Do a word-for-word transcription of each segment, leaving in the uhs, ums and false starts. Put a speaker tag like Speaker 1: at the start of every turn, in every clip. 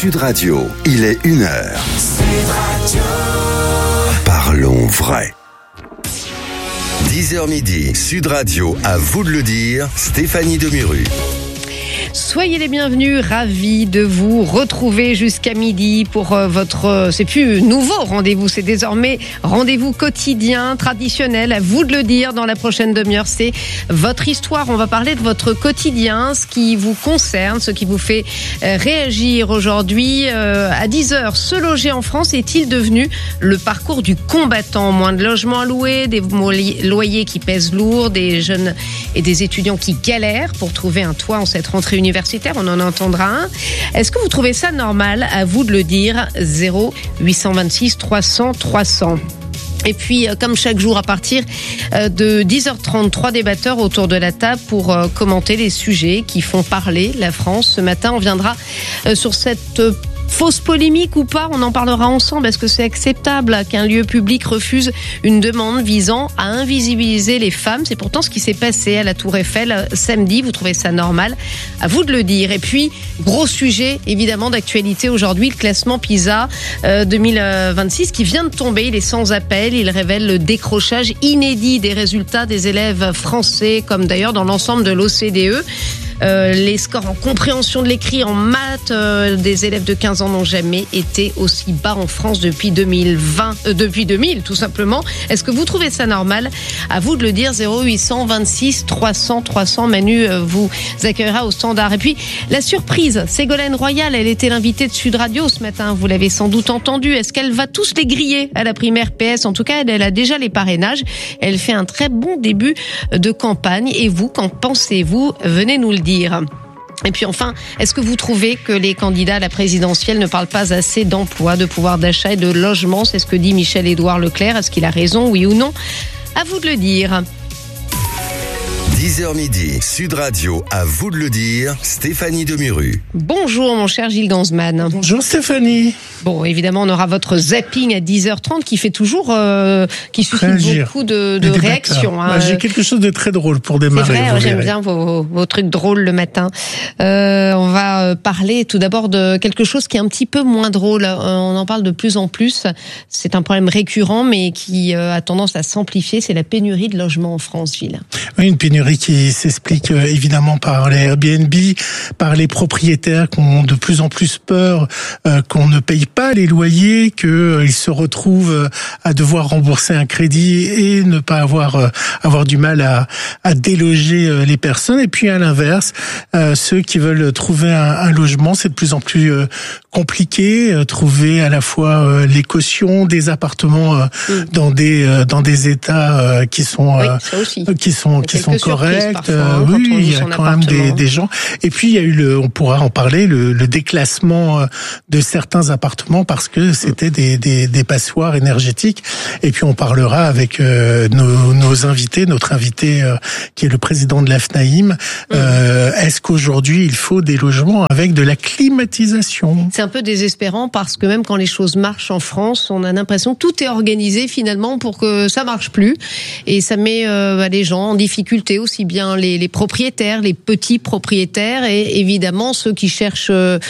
Speaker 1: Sud Radio, il est une heure. Sud Radio. Parlons vrai. dix heures midi, Sud Radio, à vous de le dire, Stéphanie Demuru.
Speaker 2: Soyez les bienvenus, ravis de vous retrouver jusqu'à midi pour euh, votre, euh, c'est plus nouveau rendez-vous, c'est désormais rendez-vous quotidien, traditionnel, à vous de le dire dans la prochaine demi-heure, c'est votre histoire. On va parler de votre quotidien, ce qui vous concerne, ce qui vous fait euh, réagir aujourd'hui. Euh, à dix heures, se loger en France est-il devenu le parcours du combattant? Moins de logements à louer, des loyers qui pèsent lourd, des jeunes et des étudiants qui galèrent pour trouver un toit en cette rentrée universitaire, on en entendra un. Est-ce que vous trouvez ça normal? À vous de le dire. zéro huit cent vingt-six trois cents trois cents. Et puis, comme chaque jour, à partir de dix heures trente, trois débatteurs autour de la table pour commenter les sujets qui font parler la France. Ce matin, on viendra sur cette fausse polémique ou pas, on en parlera ensemble. Est-ce que c'est acceptable qu'un lieu public refuse une demande visant à invisibiliser les femmes? C'est pourtant ce qui s'est passé à la Tour Eiffel samedi. Vous trouvez ça normal? À vous de le dire. Et puis, gros sujet évidemment d'actualité aujourd'hui, le classement PISA euh, deux mille vingt-six qui vient de tomber. Il est sans appel. Il révèle le décrochage inédit des résultats des élèves français, comme d'ailleurs dans l'ensemble de l'O C D E. Euh, les scores en compréhension de l'écrit, en maths euh, des élèves de quinze ans n'ont jamais été aussi bas en France depuis deux mille vingt, euh, depuis deux mille tout simplement. Est-ce que vous trouvez ça normal? À vous de le dire. Zéro huit cent vingt-six trois cents trois cents. Manu euh, vous accueillera au standard. Et puis la surprise, Ségolène Royal, elle était l'invitée de Sud Radio ce matin. Vous l'avez sans doute entendu. Est-ce qu'elle va tous les griller à la primaire P S? En tout cas, elle, elle a déjà les parrainages. Elle fait un très bon début de campagne. Et vous, qu'en pensez-vous? Venez nous le dire. Et puis enfin, est-ce que vous trouvez que les candidats à la présidentielle ne parlent pas assez d'emploi, de pouvoir d'achat et de logement? C'est ce que dit Michel-Édouard Leclerc. Est-ce qu'il a raison, oui ou non? À vous de le dire.
Speaker 1: dix heures midi, Sud Radio, à vous de le dire, Stéphanie Demuru.
Speaker 2: Bonjour mon cher Gilles Ganzmann.
Speaker 3: Bonjour Stéphanie.
Speaker 2: Bon, évidemment, on aura votre zapping à dix heures trente qui fait toujours, euh, qui suscite Réagir. beaucoup de, de réactions. Hein.
Speaker 3: Bah, j'ai quelque chose de très drôle pour démarrer.
Speaker 2: C'est vrai, j'aime bien vos, vos trucs drôles le matin. Euh, on va parler tout d'abord de quelque chose qui est un petit peu moins drôle. On en parle de plus en plus. C'est un problème récurrent, mais qui a tendance à s'amplifier. C'est la pénurie de logements en France, Gilles.
Speaker 3: Oui, une pénurie qui s'explique évidemment par les Airbnb, par les propriétaires qui ont de plus en plus peur euh, qu'on ne paye pas les loyers, qu'ils euh, se retrouvent à devoir rembourser un crédit et ne pas avoir euh, avoir du mal à, à déloger euh, les personnes. Et puis à l'inverse, euh, ceux qui veulent trouver un, un logement, c'est de plus en plus euh, compliqué. Euh, trouver à la fois euh, les cautions des appartements euh, mmh. dans des euh, dans des états euh, qui sont euh,
Speaker 2: oui,
Speaker 3: qui sont qui sont corrects.
Speaker 2: Parfois, hein,
Speaker 3: oui, il y a quand même des, des gens. Et puis il y a eu le, on pourra en parler, le, le déclassement de certains appartements parce que c'était des, des, des passoires énergétiques. Et puis on parlera avec euh, nos, nos invités, notre invité euh, qui est le président de l'A F N A I M. Euh, est-ce qu'aujourd'hui il faut des logements avec de la climatisation?
Speaker 2: C'est un peu désespérant parce que même quand les choses marchent en France, on a l'impression que tout est organisé finalement pour que ça marche plus. Et ça met euh, les gens en difficulté, aussi bien les, les propriétaires, les petits propriétaires et évidemment ceux qui cherchent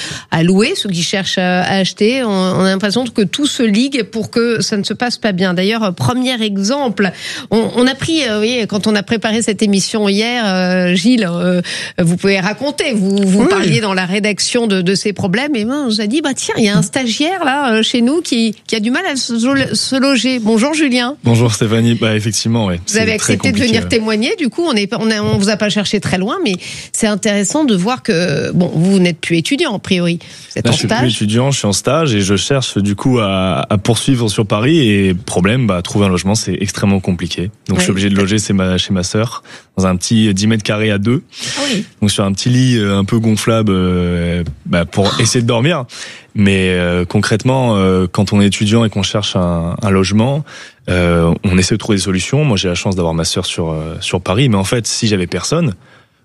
Speaker 2: à louer, ceux qui cherchent à acheter. On, on a l'impression que tout se ligue pour que ça ne se passe pas bien. D'ailleurs, premier exemple, on, on a pris, euh, oui, quand on a préparé cette émission hier, euh, Gilles, euh, vous pouvez raconter, vous, vous oui. parliez dans la rédaction de, de ces problèmes et on nous a dit, bah tiens, il y a un stagiaire là chez nous qui, qui a du mal à se, se loger. Bonjour Julien.
Speaker 4: Bonjour Stéphanie. Bah effectivement, oui.
Speaker 2: Vous avez accepté de venir témoigner. Du coup, on est, on, a, on vous a pas cherché très loin, mais c'est intéressant de voir que bon, vous n'êtes plus étudiant a priori. Vous êtes
Speaker 4: Là,
Speaker 2: en
Speaker 4: je suis
Speaker 2: stage.
Speaker 4: plus étudiant, je suis en stage et je cherche du coup à, à poursuivre sur Paris. Et problème, bah trouver un logement, c'est extrêmement compliqué. Donc ouais. je suis obligé de loger c'est ma, chez ma sœur dans un petit dix mètres carrés à deux.
Speaker 2: Ah oui.
Speaker 4: Donc sur un petit lit un peu gonflable euh, bah, pour essayer de dormir. Mais euh, concrètement, euh, quand on est étudiant et qu'on cherche un, un logement, euh, on essaie de trouver des solutions. Moi, j'ai la chance d'avoir ma sœur sur euh, sur Paris, mais en fait, si j'avais personne,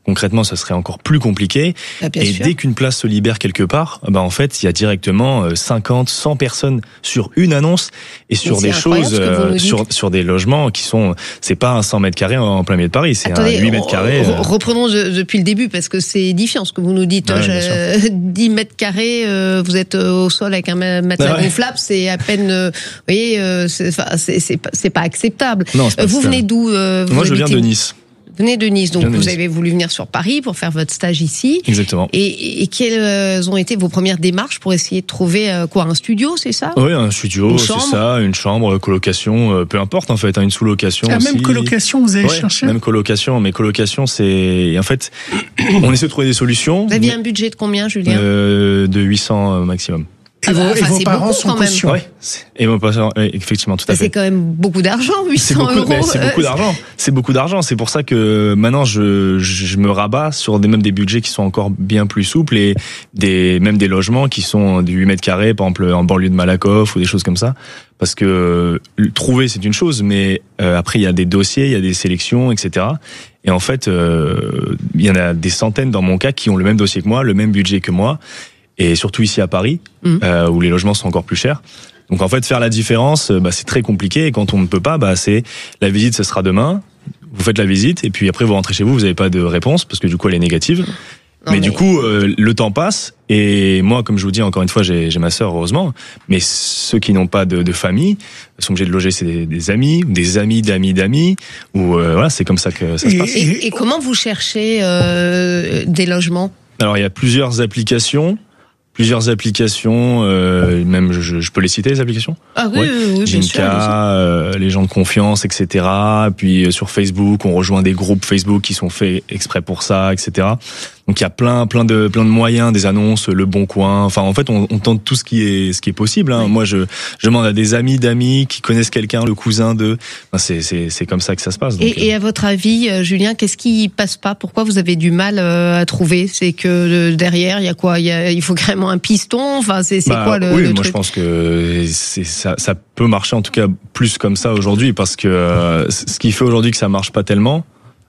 Speaker 4: concrètement, ça serait encore plus compliqué.
Speaker 2: Ah, bien
Speaker 4: et
Speaker 2: sûr.
Speaker 4: dès qu'une place se libère quelque part, bah en fait, il y a directement cinquante, cent personnes sur une annonce et sur
Speaker 2: Mais
Speaker 4: des choses, euh, sur sur des logements qui sont, c'est pas un cent mètres carrés en plein milieu de Paris, c'est
Speaker 2: Attendez,
Speaker 4: un huit mètres carrés.
Speaker 2: re- reprenons de- depuis le début parce que c'est édifiant ce que vous nous dites.
Speaker 4: Ouais,
Speaker 2: Je- dix mètres carrés, euh, vous êtes euh, au sol avec un ma- matelas
Speaker 4: Ah ouais.
Speaker 2: gonflable, c'est à peine, euh, vous voyez, euh, c'est, enfin, c'est, c'est, pas, c'est pas acceptable.
Speaker 4: Non, c'est pas
Speaker 2: Euh, vous
Speaker 4: acceptable.
Speaker 2: venez d'où euh, vous
Speaker 4: Moi, je viens
Speaker 2: habitez
Speaker 4: de
Speaker 2: où
Speaker 4: Nice.
Speaker 2: Vous venez de Nice, donc
Speaker 4: Je viens de
Speaker 2: vous
Speaker 4: Nice.
Speaker 2: avez voulu venir sur Paris pour faire votre stage ici.
Speaker 4: Exactement.
Speaker 2: Et, et quelles ont été vos premières démarches pour essayer de trouver euh, quoi, un studio, c'est ça?
Speaker 4: Oui, un studio,
Speaker 2: Une
Speaker 4: c'est
Speaker 2: chambre.
Speaker 4: ça, une chambre, colocation, euh, peu importe en fait, hein, une sous-location
Speaker 3: La
Speaker 4: aussi.
Speaker 3: même colocation, vous avez
Speaker 4: Ouais,
Speaker 3: cherché
Speaker 4: même colocation, mais colocation, c'est en fait, on essaie de trouver des solutions.
Speaker 2: Vous aviez
Speaker 4: mais,
Speaker 2: un budget de combien, Julien?
Speaker 4: euh, de huit cents euh, maximum.
Speaker 3: Et vos,
Speaker 2: Ah bah,
Speaker 3: et
Speaker 2: enfin,
Speaker 3: vos
Speaker 2: c'est
Speaker 3: parents
Speaker 2: beaucoup,
Speaker 3: sont
Speaker 2: quand même.
Speaker 3: caution.
Speaker 4: Ouais. Et mon patient, ouais, effectivement, tout à
Speaker 2: C'est
Speaker 4: fait.
Speaker 2: quand même beaucoup d'argent, huit
Speaker 4: C'est
Speaker 2: cents
Speaker 4: beaucoup,
Speaker 2: euros.
Speaker 4: mais c'est beaucoup
Speaker 2: euh,
Speaker 4: d'argent. C'est beaucoup d'argent. C'est pour ça que maintenant je, je me rabats sur des même des budgets qui sont encore bien plus souples et des même des logements qui sont du huit mètres carrés, par exemple en banlieue de Malakoff ou des choses comme ça. Parce que euh, trouver c'est une chose, mais euh, après il y a des dossiers, il y a des sélections, et cetera. Et en fait, euh, il y en a des centaines dans mon cas qui ont le même dossier que moi, le même budget que moi, et surtout ici à Paris,
Speaker 2: Mhm.
Speaker 4: euh, où les logements sont encore plus chers. Donc en fait, faire la différence, bah, c'est très compliqué. Et quand on ne peut pas, bah, c'est la visite, ce sera demain. Vous faites la visite et puis après vous rentrez chez vous, vous n'avez pas de réponse parce que du coup elle est négative.
Speaker 2: Non,
Speaker 4: mais,
Speaker 2: mais-
Speaker 4: du coup, euh, le temps passe et moi, comme je vous dis encore une fois, j'ai, j'ai ma sœur heureusement. Mais ceux qui n'ont pas de, de famille sont obligés de loger c'est des, des amis, ou des amis d'amis d'amis. Ou euh, voilà, c'est comme ça que ça se
Speaker 3: Et-
Speaker 4: passe.
Speaker 2: Et, et comment vous cherchez euh, des logements?
Speaker 4: Alors il y a plusieurs applications. Plusieurs applications, euh, même je, je peux les citer les applications.
Speaker 2: Ah oui,
Speaker 4: Ouais.
Speaker 2: oui, oui, bien sûr. allez-y.
Speaker 4: Ginka, euh, les gens de confiance, et cetera. Puis euh, sur Facebook, on rejoint des groupes Facebook qui sont faits exprès pour ça, et cetera. Donc il y a plein, plein de, plein de moyens, des annonces, Le Bon Coin. Enfin, en fait, on, on tente tout ce qui est, ce qui est possible. Hein.
Speaker 2: Oui.
Speaker 4: Moi, je, je demande à des amis d'amis qui connaissent quelqu'un, le cousin de. Enfin, c'est, c'est, c'est comme ça que ça se passe. Donc,
Speaker 2: Et, et à votre avis, euh, Julien, qu'est-ce qui passe pas? Pourquoi vous avez du mal euh, à trouver? C'est que euh, derrière, il y a quoi? Il y a, il faut carrément un piston. Enfin, c'est, c'est
Speaker 4: Bah,
Speaker 2: quoi le,
Speaker 4: oui,
Speaker 2: le
Speaker 4: moi
Speaker 2: truc?
Speaker 4: je pense que c'est, ça, ça peut marcher en tout cas plus comme ça aujourd'hui parce que euh, ce qui fait aujourd'hui que ça marche pas tellement,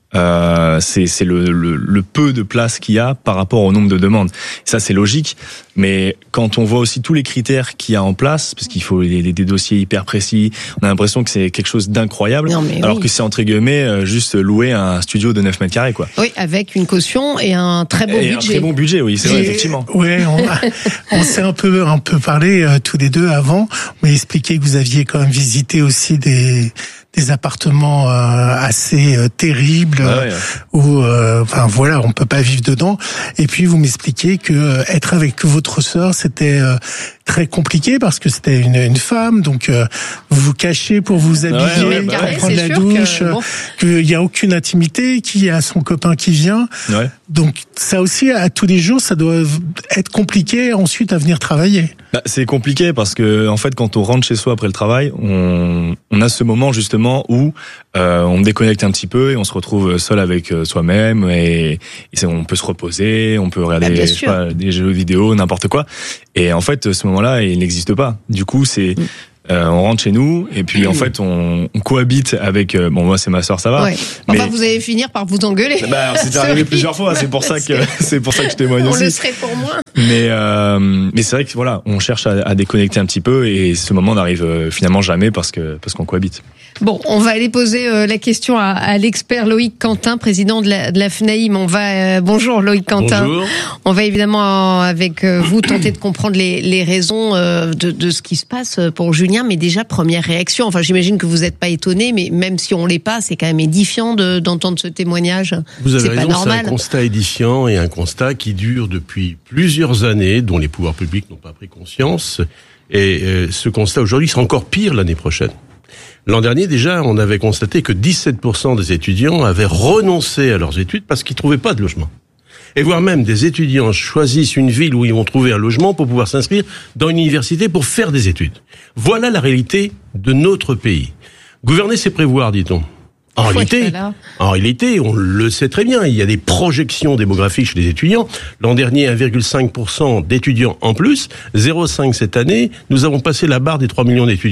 Speaker 4: euh, c'est, c'est le, le, le peu de place qu'il y a par rapport au nombre de demandes. Ça c'est logique, mais quand on voit aussi tous les critères qu'il y a en place, parce qu'il faut des, des dossiers hyper précis, on a l'impression que c'est quelque chose d'incroyable,
Speaker 2: Non, mais
Speaker 4: alors
Speaker 2: oui.
Speaker 4: que c'est entre guillemets euh, juste louer un studio de neuf mètres carrés quoi.
Speaker 2: Oui, avec une caution et un très beau
Speaker 4: Et un
Speaker 2: budget.
Speaker 4: très bon budget, oui, c'est vrai
Speaker 3: Et-
Speaker 4: effectivement.
Speaker 3: Ouais, on, a- on s'est un peu un peu parlé euh, tous les deux avant. On m'a expliqué que vous aviez quand même visité aussi des des appartements euh, assez euh, terribles
Speaker 4: Ah ouais.
Speaker 3: où, euh, enfin voilà, on peut pas vivre dedans. Et puis vous m'expliquez que euh, être avec votre sœur, c'était euh, très compliqué parce que c'était une, une femme, donc euh, vous vous cachez pour vous habiller,
Speaker 4: ouais, bah
Speaker 3: pour
Speaker 4: ouais.
Speaker 3: prendre
Speaker 2: C'est
Speaker 3: la
Speaker 2: sûr que,
Speaker 3: douche,
Speaker 2: bon.
Speaker 3: qu'il y a aucune intimité, qu'il y a son copain qui vient.
Speaker 4: Ouais.
Speaker 3: Donc ça aussi, à tous les jours, ça doit être compliqué ensuite à venir travailler.
Speaker 4: Bah, c'est compliqué parce que en fait quand on rentre chez soi après le travail, on, on a ce moment justement où euh, on déconnecte un petit peu et on se retrouve seul avec euh, soi-même et, et c'est- on peut se reposer, on peut regarder
Speaker 2: Bah, bien
Speaker 4: je sais
Speaker 2: sûr.
Speaker 4: pas, des jeux vidéo, n'importe quoi. Et en fait ce moment-là il n'existe pas. Du coup c'est
Speaker 2: Mm.
Speaker 4: euh, on rentre chez nous et puis en fait on, on cohabite avec euh, bon moi c'est ma soeur ça va.
Speaker 2: Ouais. Enfin,
Speaker 4: Mais-
Speaker 2: vous allez finir par vous engueuler.
Speaker 4: Bah, c'est
Speaker 2: C'est
Speaker 4: arrivé
Speaker 2: horrible.
Speaker 4: plusieurs fois, c'est pour ça que
Speaker 2: C'est-
Speaker 4: c'est pour ça que je témoigne
Speaker 2: On
Speaker 4: aussi.
Speaker 2: le serait pour moi.
Speaker 4: Mais euh, mais c'est vrai que voilà, on cherche à, à déconnecter un petit peu et ce moment n'arrive euh, finalement jamais parce que parce qu'on cohabite.
Speaker 2: Bon, on va aller poser euh, la question à, à l'expert Loïc Quentin, président de la, de la F N A I M. On va, euh, bonjour Loïc Quentin.
Speaker 5: Bonjour.
Speaker 2: On va évidemment euh, avec euh, vous tenter de comprendre les, les raisons euh, de, de ce qui se passe pour Julien. Mais déjà première réaction. Enfin, j'imagine que vous n'êtes pas étonné, mais même si on l'est pas, c'est quand même édifiant de, d'entendre ce témoignage.
Speaker 5: Vous avez
Speaker 2: C'est pas
Speaker 5: raison, c'est un
Speaker 2: normal.
Speaker 5: constat édifiant et un constat qui dure depuis plusieurs années, dont les pouvoirs publics n'ont pas pris conscience. Et euh, ce constat aujourd'hui sera encore pire l'année prochaine. L'an dernier, déjà, on avait constaté que dix-sept pour cent des étudiants avaient renoncé à leurs études parce qu'ils trouvaient pas de logement. Et voire même des étudiants choisissent une ville où ils vont trouver un logement pour pouvoir s'inscrire dans une université pour faire des études. Voilà la réalité de notre pays. Gouverner, c'est prévoir, dit-on. En
Speaker 2: Faut être
Speaker 5: réalité,
Speaker 2: là.
Speaker 5: en réalité, on le sait très bien, il y a des projections démographiques chez les étudiants. L'an dernier, un virgule cinq pour cent d'étudiants en plus, zéro virgule cinq cette année, nous avons passé la barre des trois millions d'étudiants.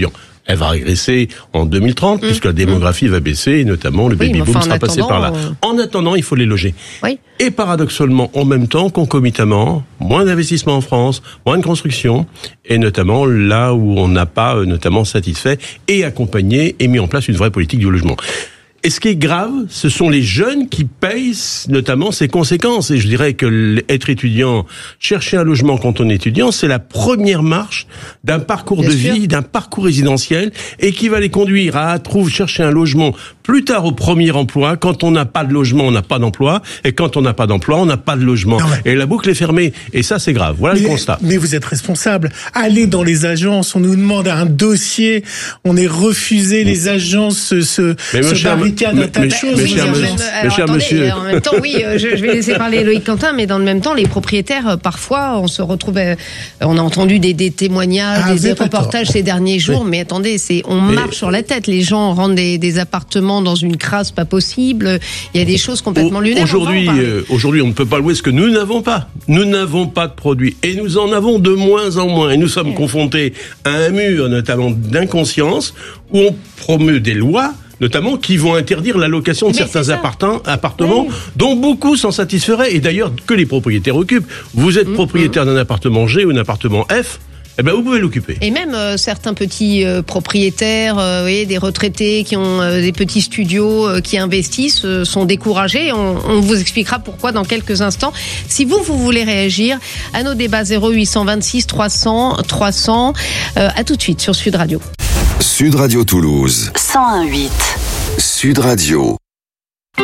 Speaker 5: Elle va régresser en deux mille trente, mmh. puisque la démographie mmh. va baisser, et notamment le
Speaker 2: oui,
Speaker 5: baby-boom
Speaker 2: enfin,
Speaker 5: sera passé par là.
Speaker 2: Euh...
Speaker 5: En attendant, il faut les loger.
Speaker 2: Oui.
Speaker 5: Et paradoxalement, en même temps, concomitamment, moins d'investissements en France, moins de construction, et notamment là où on n'a pas euh, notamment satisfait et accompagné et mis en place une vraie politique du logement. Et ce qui est grave, ce sont les jeunes qui payent notamment ces conséquences. Et je dirais que être étudiant, chercher un logement quand on est étudiant, c'est la première marche d'un parcours Bien de sûr. vie, d'un parcours résidentiel, et qui va les conduire à trouver, chercher un logement plus tard au premier emploi. Quand on n'a pas de logement, on n'a pas d'emploi. Et quand on n'a pas d'emploi, on n'a pas de logement. Non, et la boucle est fermée. Et ça, c'est grave. Voilà
Speaker 3: mais,
Speaker 5: le constat.
Speaker 3: Mais vous êtes responsable. Allez dans les agences, on nous demande un dossier, on est refusé, les agences se, se, se barricadent un tas de choses.
Speaker 5: Mais cher monsieur.
Speaker 2: En même temps, oui, je, je vais laisser parler Loïc Quentin, mais dans le même temps, les propriétaires, parfois, on se retrouve, on a entendu des, des témoignages, ah, des, des reportages ces derniers jours, oui. mais attendez, c'est, on mais... marche sur la tête. Les gens rendent des, des appartements dans une crasse pas possible. Il y a des choses complètement lunaires.
Speaker 5: Aujourd'hui, euh, aujourd'hui, on ne peut pas louer ce que nous n'avons pas. Nous n'avons pas de produits. Et nous en avons de moins en moins. Et nous sommes ouais. confrontés à un mur, notamment d'inconscience, où on promeut des lois notamment qui vont interdire la location de Mais certains appartements, appartements oui. dont beaucoup s'en satisferaient, et d'ailleurs que les propriétaires occupent. Vous êtes mmh, propriétaire mmh. d'un appartement G ou d'un appartement F, eh ben vous pouvez l'occuper.
Speaker 2: Et même euh, certains petits euh, propriétaires, euh, vous voyez, des retraités qui ont euh, des petits studios, euh, qui investissent, euh, sont découragés. On, on vous expliquera pourquoi dans quelques instants. Si vous, vous voulez réagir à nos débats zéro huit cent vingt-six trois cents trois cents, euh, à tout de suite sur Sud Radio.
Speaker 1: Sud Radio Toulouse.
Speaker 6: cent un virgule huit.
Speaker 1: Sud Radio.